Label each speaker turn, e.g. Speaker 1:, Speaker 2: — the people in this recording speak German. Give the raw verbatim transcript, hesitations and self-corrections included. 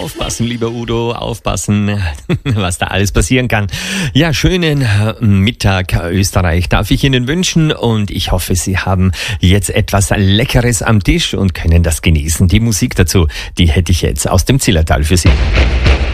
Speaker 1: Aufpassen, lieber Udo, aufpassen, was da alles passieren kann. Ja, schönen Mittag Österreich darf ich Ihnen wünschen und ich hoffe, Sie haben jetzt etwas Leckeres am Tisch und können das genießen. Die Musik dazu, die hätte ich jetzt aus dem Zillertal für Sie.